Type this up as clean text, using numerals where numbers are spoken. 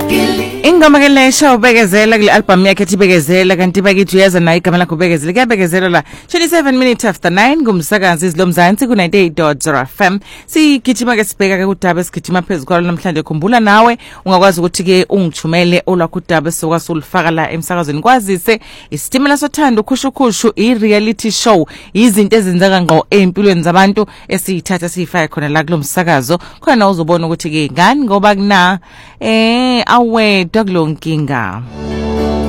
Ingoma ke lesha ubekezela kule album yakhe ethi Bekezela kanti bakithi uyaza nayo igama lakho Bekezela kuyabekezela la 27 minutes after 9 ngumsakazi izilomzansi ku 98.0 FM sigijima ke sibheka ke kudaba esigijima phezulu kwalo namhlanje khumbula nawe ungakwazi ukuthi ke ungithumele olwakho udaba sokwasuulifaka la emsakazweni kwazise isitimela sothando ukhushukhu i-reality show izinto ezenzeka ngqo empilweni zabantu esiyithatha siyifaka khona la kulomsakazo khona uzobona ukuthi ke ngani ngoba kuna awe kulonkinga.